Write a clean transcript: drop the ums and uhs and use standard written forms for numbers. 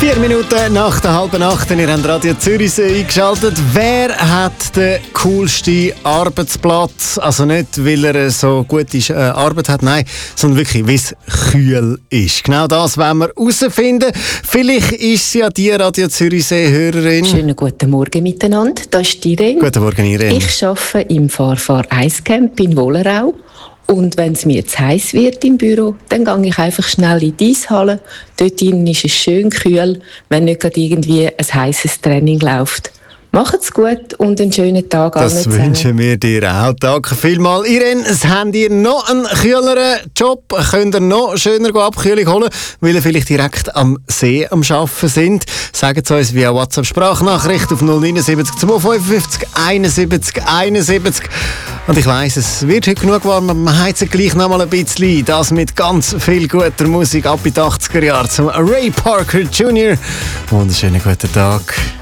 4 Minuten nach der 7:30, ihr habt Radio Zürichsee eingeschaltet. Wer hat den coolsten Arbeitsplatz? Also nicht, weil er so gute Arbeit hat, nein, sondern wirklich, weil es kühl ist. Genau das wollen wir herausfinden. Vielleicht ist sie ja die Radio Zürichsee-Hörerin. Schönen guten Morgen miteinander, da ist die Irene. Guten Morgen, Irene. Ich arbeite im Farfar Eiscamp in Wollerau. Und wenn es mir zu heiß wird im Büro, dann gehe ich einfach schnell in die Eishalle. Dort drinnen ist es schön kühl, wenn nicht gerade irgendwie ein heißes Training läuft. Macht's gut und einen schönen Tag allen Das zusammen. wünschen wir dir auch. Danke vielmals. Irene, habt ihr noch einen kühleren Job? Könnt ihr noch schöner Abkühlung holen, weil ihr vielleicht direkt am See am Arbeiten sind? Sagt es uns via WhatsApp-Sprachnachricht auf 079 255 71 71. Und ich weiss, es wird heute genug warm, aber wir heizen gleich noch mal ein bisschen. Das mit ganz viel guter Musik ab in die 80er Jahre zum Ray Parker Jr. Und einen schönen guten Tag.